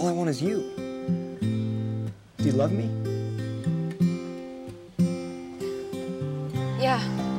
All I want is you. Do you love me? Yeah.